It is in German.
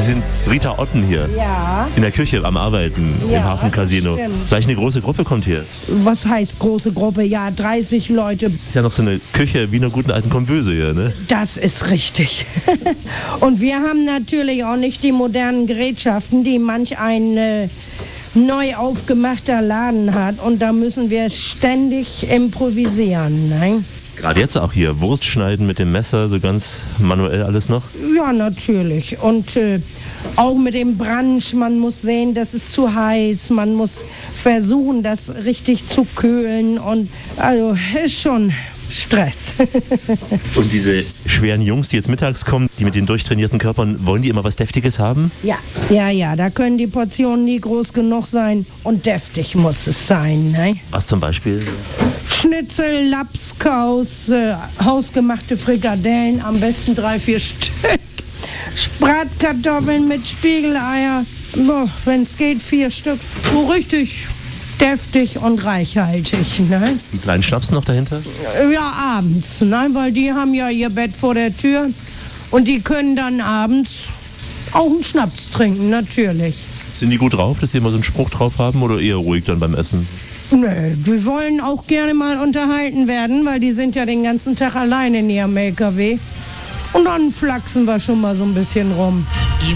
sind Rita Otten hier. Ja. In der Küche am Arbeiten, Ja, im Hafencasino. stimmt. Gleich eine große Gruppe kommt hier. Was heißt große Gruppe? Ja, 30 Leute. Ist ja noch so eine Küche wie in einer guten alten Kombüse hier, ne? Das ist richtig. Und wir haben natürlich auch nicht die modernen Gerätschaften, die manch ein neu aufgemachter Laden hat. Und da müssen wir ständig improvisieren. Ne? Gerade jetzt auch hier, Wurst schneiden mit dem Messer, so ganz manuell alles noch. Ja, natürlich. Und auch mit dem Branch, man muss sehen, das ist zu heiß. Man muss versuchen, das richtig zu kühlen. Und also ist schon Stress. Und diese schweren Jungs, die jetzt mittags kommen, die mit den durchtrainierten Körpern, wollen die immer was Deftiges haben? Ja, da können die Portionen nie groß genug sein. Und deftig muss es sein, ne? Was zum Beispiel? Schnitzel, Lapskaus, hausgemachte Frikadellen, am besten 3-4 Stück. Bratkartoffeln mit Spiegeleier, wenn es geht 4 Stück. So richtig deftig und reichhaltig. Ne? Einen kleinen Schnaps noch dahinter? Ja, abends, ne? Weil die haben ja ihr Bett vor der Tür und die können dann abends auch einen Schnaps trinken, natürlich. Sind die gut drauf, dass die immer so einen Spruch drauf haben oder eher ruhig dann beim Essen? Nee, die wollen auch gerne mal unterhalten werden, weil die sind ja den ganzen Tag allein in ihrem LKW. Und dann flachsen wir schon mal so ein bisschen rum.